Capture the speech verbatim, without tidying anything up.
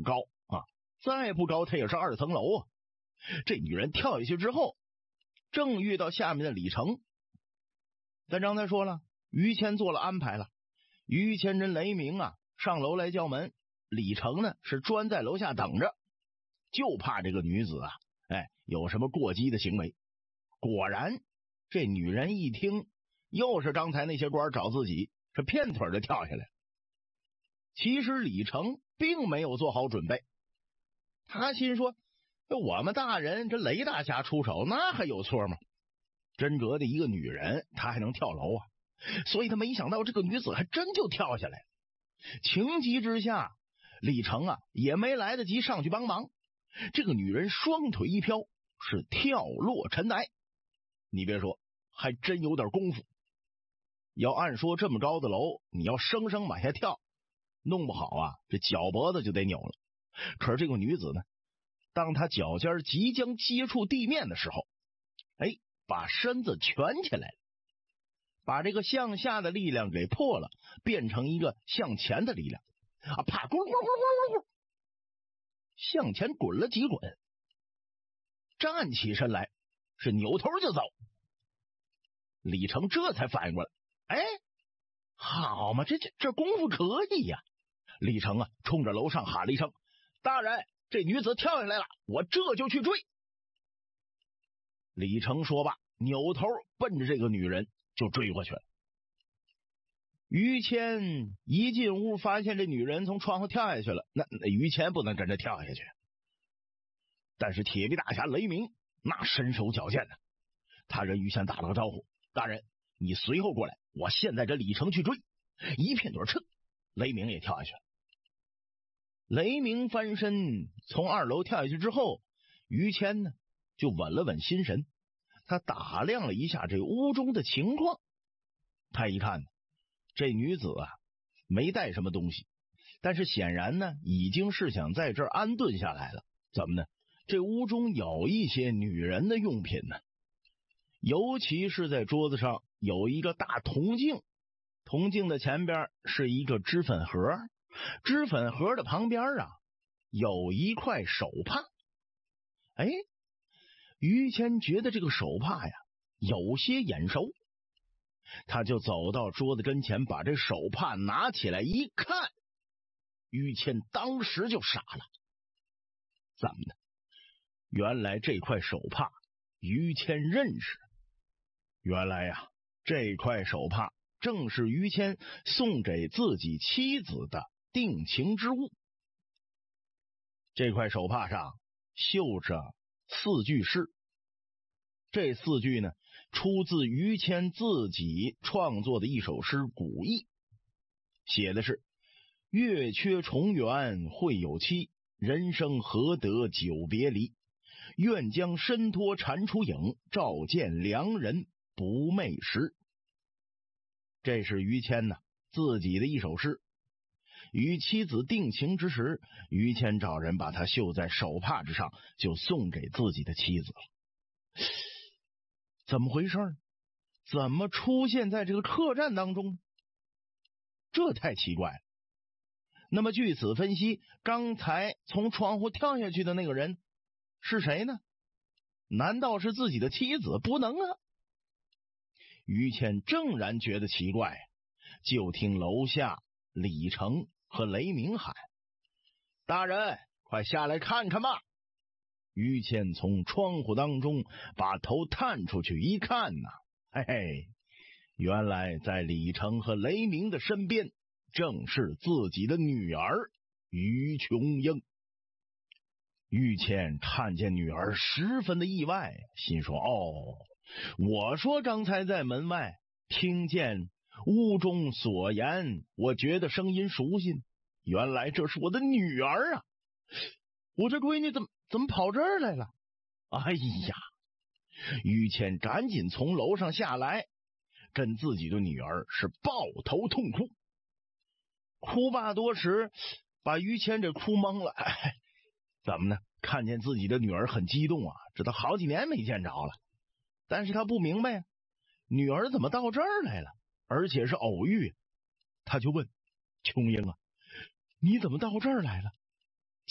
高啊，再不高它也是二层楼啊。这女人跳下去之后，正遇到下面的李成。咱刚才说了，于谦做了安排了，于谦跟雷鸣啊上楼来叫门，李成呢是专在楼下等着，就怕这个女子啊，哎，有什么过激的行为。果然，这女人一听，又是刚才那些官找自己，是片腿就跳下来。其实李成并没有做好准备，他心说，我们大人这雷大侠出手，那还有错吗？真格的一个女人，她还能跳楼啊？所以他没想到这个女子还真就跳下来了。情急之下，李成啊也没来得及上去帮忙，这个女人双腿一飘，是跳落尘埃。你别说，还真有点功夫。要按说这么高的楼，你要生生往下跳，弄不好啊，这脚脖子就得扭了。可是这个女子呢，当她脚尖即将接触地面的时候，哎，把身子蜷起来了，把这个向下的力量给破了，变成一个向前的力量啊！啪，滚滚滚滚滚，向前滚了几滚，站起身来，是扭头就走。李成这才反应过来，哎，好嘛，这这这功夫可以呀！李成啊，冲着楼上喊了一声：“大人，这女子跳下来了，我这就去追。”李成说罢，扭头奔着这个女人就追过去了。于谦一进屋，发现这女人从窗户跳下去了，那那于谦不能跟着跳下去。但是铁臂大侠雷鸣那身手矫健的，他跟于谦打了个招呼：“大人，你随后过来，我现在这李成去追。”一片腿撤，雷鸣也跳下去了。雷鸣翻身从二楼跳下去之后，于谦呢就稳了稳心神，他打量了一下这屋中的情况。他一看，这女子啊没带什么东西，但是显然呢已经是想在这儿安顿下来了。怎么呢？这屋中有一些女人的用品呢，尤其是在桌子上有一个大铜镜，铜镜的前边是一个脂粉盒，脂粉盒的旁边啊有一块手帕。哎，于谦觉得这个手帕呀有些眼熟，他就走到桌子跟前，把这手帕拿起来一看，于谦当时就傻了。怎么的？原来这块手帕于谦认识。原来呀，这块手帕正是于谦送给自己妻子的定情之物。这块手帕上绣着四句诗，这四句呢出自于谦自己创作的一首诗《古意》，写的是：月缺重圆会有期，人生何得久别离，愿将身托蟾蜍影，照见良人不寐时。这是于谦呢自己的一首诗。与妻子定情之时，于谦找人把它绣在手帕之上，就送给自己的妻子了。怎么回事？怎么出现在这个客栈当中？这太奇怪了。那么据此分析，刚才从窗户跳下去的那个人是谁呢？难道是自己的妻子？不能啊！于谦正然觉得奇怪，就听楼下李成和雷鸣喊：“大人，快下来看看吧！”于谦从窗户当中把头探出去一看呐、啊，嘿嘿，原来在李成和雷鸣的身边正是自己的女儿于琼英。于谦看见女儿十分的意外，心说：哦，我说刚才在门外听见屋中所言，我觉得声音熟悉，原来这是我的女儿啊！我这闺女怎么怎么跑这儿来了？哎呀！于谦赶紧从楼上下来，跟自己的女儿是抱头痛哭。哭罢多时，把于谦这哭懵了。哎，怎么呢？看见自己的女儿很激动啊，这都好几年没见着了。但是他不明白，女儿怎么到这儿来了，而且是偶遇。他就问：琼英啊，你怎么到这儿来了？